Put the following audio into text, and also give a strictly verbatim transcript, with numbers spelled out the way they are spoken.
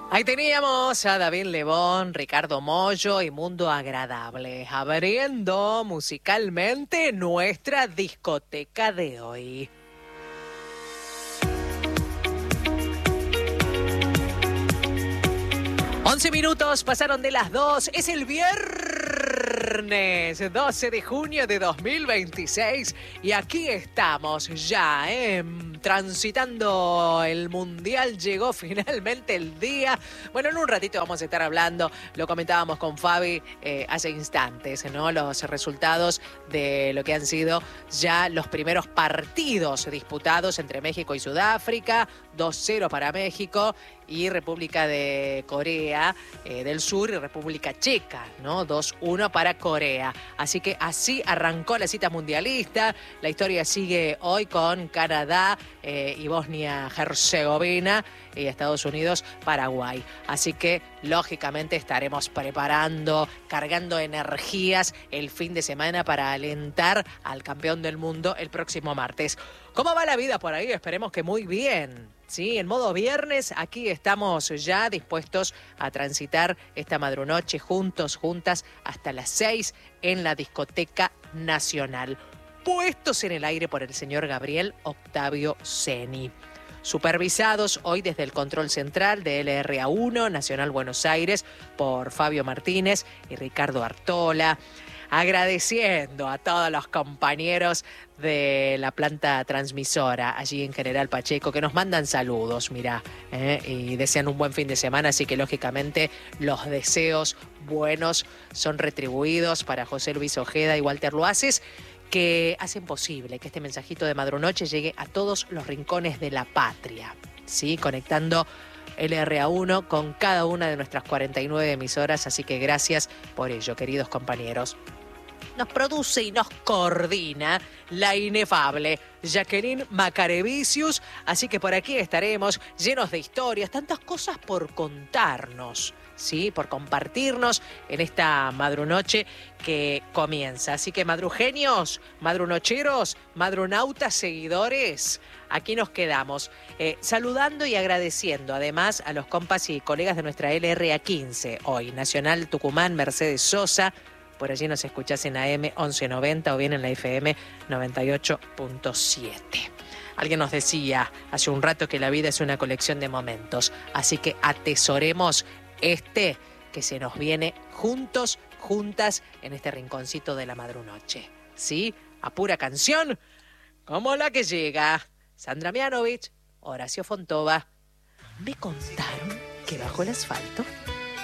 Ahí teníamos a David Lebón, Ricardo Mollo y Mundo Agradable, abriendo musicalmente nuestra discoteca de hoy. once minutos pasaron de las dos, es el viernes doce de junio de dos mil veintiséis y aquí estamos ya, ¿eh? transitando el Mundial, llegó finalmente el día. Bueno, en un ratito vamos a estar hablando, lo comentábamos con Fabi eh, hace instantes, ¿no? Los resultados de lo que han sido ya los primeros partidos disputados entre México y Sudáfrica, dos cero para México y República de Corea eh, del Sur y República Checa, ¿no? dos uno para Corea. Así que así arrancó la cita mundialista. La historia sigue hoy con Canadá eh, y Bosnia-Herzegovina y Estados Unidos, Paraguay. Así que, lógicamente, estaremos preparando, cargando energías el fin de semana para alentar al campeón del mundo el próximo martes. ¿Cómo va la vida por ahí? Esperemos que muy bien. Sí, en modo viernes, aquí estamos ya dispuestos a transitar esta madrunoche juntos, juntas, hasta las seis en la Discoteca Nacional. Puestos en el aire por el señor Gabriel Octavio Ceni. Supervisados hoy desde el control central de L R A uno, Nacional Buenos Aires, por Fabio Martínez y Ricardo Artola. Agradeciendo a todos los compañeros de la planta transmisora allí en General Pacheco que nos mandan saludos, mirá, ¿eh? y desean un buen fin de semana, así que lógicamente los deseos buenos son retribuidos para José Luis Ojeda y Walter Luaces, que hacen posible que este mensajito de Madrunoche llegue a todos los rincones de la patria, ¿sí? Conectando L R A uno con cada una de nuestras cuarenta y nueve emisoras, así que gracias por ello, queridos compañeros. Nos produce y nos coordina la inefable Jacqueline Macarevicius, así que por aquí estaremos llenos de historias, tantas cosas por contarnos, ¿sí? Por compartirnos en esta madrunoche que comienza. Así que madrugenios, madrunocheros, madrunautas seguidores, aquí nos quedamos eh, saludando y agradeciendo además a los compas y colegas de nuestra L R A quince hoy, Nacional Tucumán, Mercedes Sosa. Por allí nos escuchás en A M once noventa o bien en la F M noventa y ocho punto siete. Alguien nos decía hace un rato que la vida es una colección de momentos, así que atesoremos este que se nos viene juntos, juntas en este rinconcito de la madrunoche. ¿Sí? A pura canción, como la que llega. Sandra Mianovich, Horacio Fontova. Me contaron que bajo el asfalto